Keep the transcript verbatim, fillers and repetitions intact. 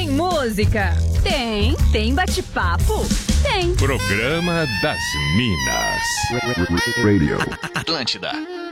Tem música? Tem. Tem bate-papo? Tem. Programa das Minas. Radio. Atlântida.